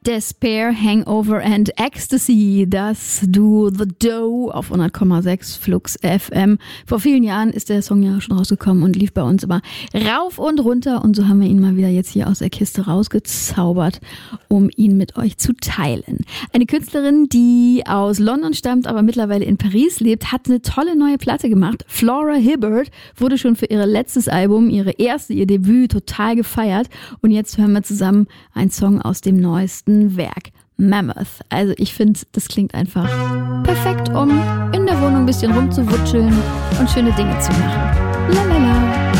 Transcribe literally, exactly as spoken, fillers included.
Despair, Hangover and Ecstasy, das Duo The Dough auf hundert Komma sechs Flux F M. Vor vielen Jahren ist der Song ja schon rausgekommen und lief bei uns immer rauf und runter und so haben wir ihn mal wieder jetzt hier aus der Kiste rausgezaubert, um ihn mit euch zu teilen. Eine Künstlerin, die aus London stammt, aber mittlerweile in Paris lebt, hat eine tolle neue Platte gemacht. Flora Hibbert wurde schon für ihr letztes Album, ihre erste, ihr Debüt, total gefeiert und jetzt hören wir zusammen einen Song aus dem neuesten Werk, Mammoth. Also ich finde, das klingt einfach perfekt, um in der Wohnung ein bisschen rumzuwutscheln und schöne Dinge zu machen. Lalala.